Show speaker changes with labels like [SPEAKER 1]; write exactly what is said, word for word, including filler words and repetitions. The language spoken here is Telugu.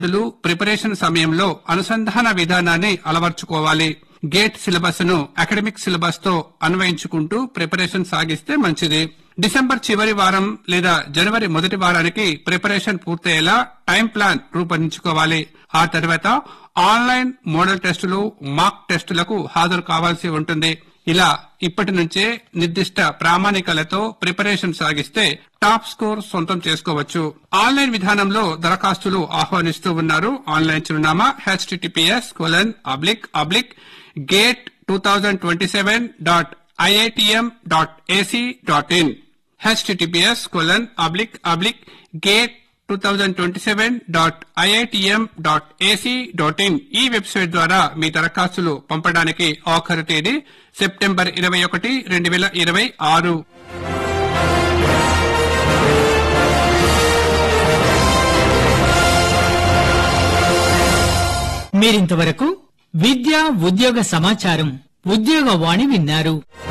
[SPEAKER 1] ప్రిపరేషన్ సమయంలో అనుసంధాన విధానాన్ని అలవర్చుకోవాలి. గేట్ సిలబస్ ను అకాడమిక్ సిలబస్ తో అన్వయించుకుంటూ ప్రిపరేషన్ సాగిస్తే మంచిది. డిసెంబర్ చివరి వారం లేదా జనవరి మొదటి వారానికి ప్రిపరేషన్ పూర్తయ్యేలా టైం ప్లాన్ రూపొందించుకోవాలి. ఆ తర్వాత ఆన్లైన్ మోడల్ టెస్టులు, మాక్ టెస్టులకు హాజరు కావాల్సి ఉంటుంది. ఇలా ఇప్పటి నుంచే నిర్దిష్ట ప్రామాణికలతో ప్రిపరేషన్ సాగిస్తే టాప్ స్కోర్ సొంతం చేసుకోవచ్చు. ఆన్లైన్ విధానంలో దరఖాస్తులు ఆహ్వానిస్తూ ఉన్నారు. ఆన్లైన్ చిరునామా HTTPS colon oblique oblique gate two thousand twenty seven dot IITM dot AC dot in HTTPS colon oblique oblique gate two thousand twenty seven dot IITM dot AC dot in ఈ వెబ్సైట్ ద్వారా మీ దరఖాస్తులు పంపడానికి ఆఖరు తేదీ సెప్టెంబర్ ఇరవై ఒకటి రెండు వేల ఇరవై ఆరు.
[SPEAKER 2] మీరింతవరకు విద్య ఉద్యోగ సమాచారం ఉద్యోగవాణి విన్నారు.